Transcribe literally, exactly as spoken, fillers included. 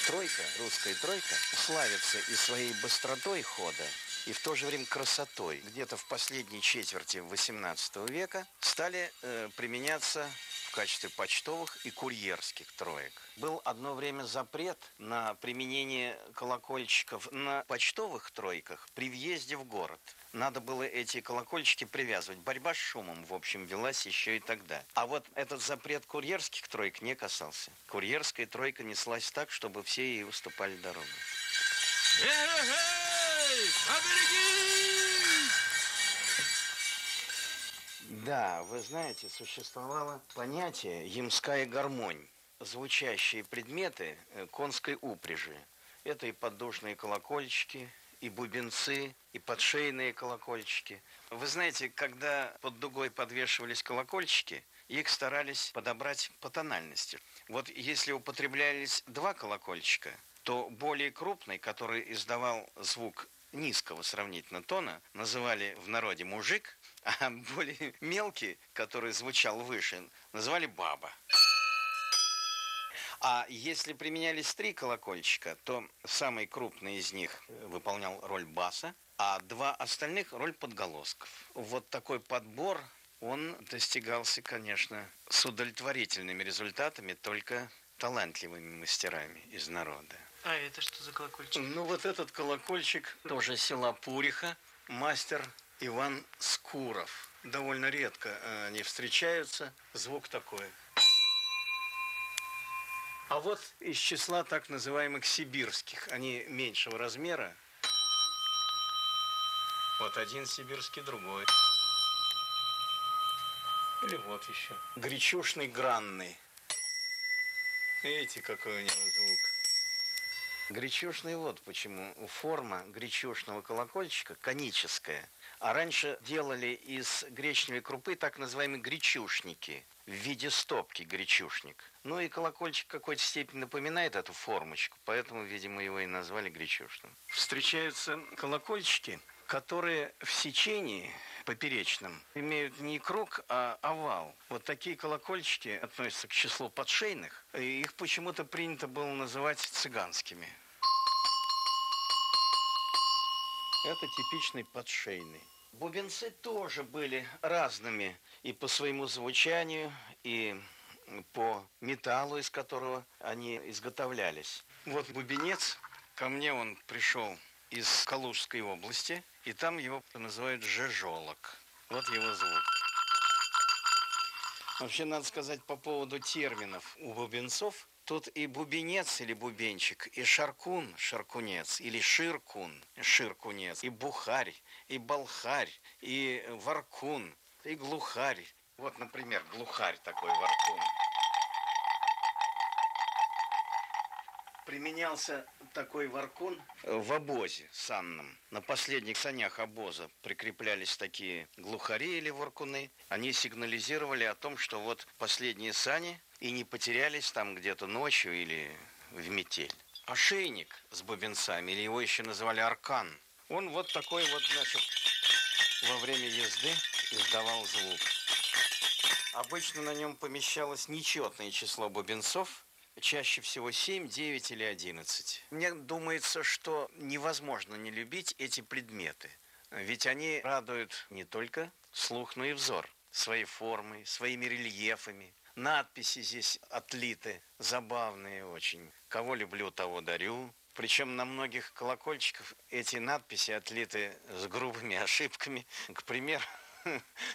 Тройка, русская тройка, славится и своей быстротой хода, и в то же время красотой. Где-то в последней четверти восемнадцатого века стали э, применяться в качестве почтовых и курьерских троек. Был одно время запрет на применение колокольчиков на почтовых тройках при въезде в город. Надо было эти колокольчики привязывать. Борьба с шумом, в общем, велась еще и тогда. А вот этот запрет курьерских троек не касался. Курьерская тройка неслась так, чтобы все ей уступали дорогу. Эй-эй-эй! Оберегись! Да, вы знаете, существовало понятие «ямская гармонь». Звучащие предметы конской упряжи. Это и поддужные колокольчики, и бубенцы, и подшейные колокольчики. Вы знаете, когда под дугой подвешивались колокольчики, их старались подобрать по тональности. Вот если употреблялись два колокольчика, то более крупный, который издавал звук низкого сравнительно тона, называли в народе мужик, а более мелкий, который звучал выше, называли баба. А если применялись три колокольчика, то самый крупный из них выполнял роль баса, а два остальных – роль подголосков. Вот такой подбор, он достигался, конечно, с удовлетворительными результатами только талантливыми мастерами из народа. А это что за колокольчик? Ну, вот этот колокольчик тоже села Пуриха, мастер Иван Скуров. Довольно редко они встречаются. Звук такой. А вот из числа так называемых сибирских, они меньшего размера. Вот один сибирский, другой. Или вот еще. Гречушный гранный. Видите, какой у него звук. Гречушный вот почему. Форма гречушного колокольчика коническая. А раньше делали из гречневой крупы так называемые гречушники. В виде стопки гречушник. Ну и колокольчик в какой-то степени напоминает эту формочку, поэтому, видимо, его и назвали гречушным. Встречаются колокольчики, которые в сечении поперечном имеют не круг, а овал. Вот такие колокольчики относятся к числу подшейных, и их почему-то принято было называть цыганскими. Это типичный подшейный. Бубенцы тоже были разными и по своему звучанию, и по металлу, из которого они изготовлялись. Вот бубенец, ко мне он пришел из Калужской области, и там его называют жежолок. Вот его звук. Вообще, надо сказать по поводу терминов у бубенцов. Тут и бубенец или бубенчик, и шаркун, шаркунец, или ширкун, ширкунец, и бухарь, и болхарь, и воркун, и глухарь. Вот, например, глухарь такой, воркун. Применялся такой воркун в обозе санном. На последних санях обоза прикреплялись такие глухари или воркуны. Они сигнализировали о том, что вот последние сани и не потерялись там где-то ночью или в метель. Ошейник с бубенцами, или его еще называли аркан, он вот такой вот, значит, во время езды издавал звук. Обычно на нем помещалось нечетное число бубенцов, чаще всего семь, девять или одиннадцать. Мне думается, что невозможно не любить эти предметы, ведь они радуют не только слух, но и взор своей формой, своими рельефами. Надписи здесь отлиты, забавные очень. Кого люблю, того дарю. Причем на многих колокольчиках эти надписи отлиты с грубыми ошибками. К примеру,